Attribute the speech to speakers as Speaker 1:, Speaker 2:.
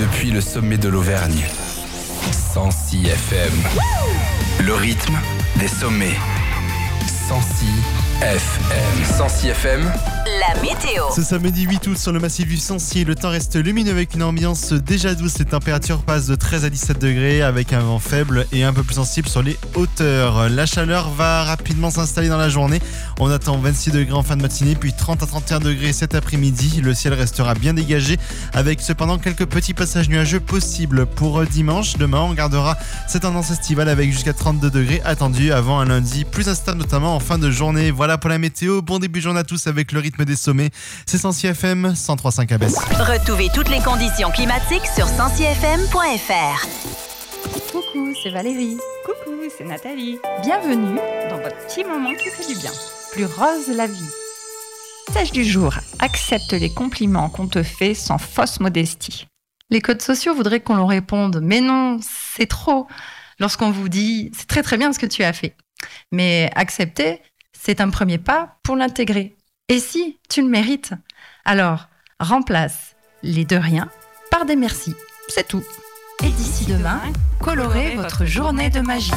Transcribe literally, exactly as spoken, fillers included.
Speaker 1: depuis le sommet de l'Auvergne. cent six F M. Le rythme des sommets. cent six F M. cent six F M.
Speaker 2: La météo.
Speaker 3: Ce samedi huit août sur le massif du Sancy, le temps reste lumineux avec une ambiance déjà douce. Les températures passent de treize à dix-sept degrés avec un vent faible et un peu plus sensible sur les hauteurs. La chaleur va rapidement s'installer dans la journée. On attend vingt-six degrés en fin de matinée, puis trente à trente et un degrés cet après-midi. Le ciel restera bien dégagé avec cependant quelques petits passages nuageux possibles. Pour dimanche, demain, on gardera cette tendance estivale avec jusqu'à trente-deux degrés attendus avant un lundi plus instable, notamment en fin de journée. Voilà pour la météo. Bon début de journée à tous avec le rythme des sommets. C'est cent six F M, cent trois virgule cinq à Besse.
Speaker 2: Retrouvez toutes les conditions climatiques sur cent six F M point F R.
Speaker 4: Coucou, c'est Valérie.
Speaker 5: Coucou, c'est Nathalie.
Speaker 4: Bienvenue
Speaker 5: Dans votre petit moment qui fait du bien.
Speaker 4: Plus rose la vie. Message du jour. Accepte les compliments qu'on te fait sans fausse modestie. Les codes sociaux voudraient qu'on leur réponde « Mais non, c'est trop » lorsqu'on vous dit « C'est très très bien ce que tu as fait ». Mais accepter, c'est un premier pas pour l'intégrer. Et si tu le mérites, alors remplace les de rien par des merci. C'est tout. Et d'ici demain, colorez votre journée de magie.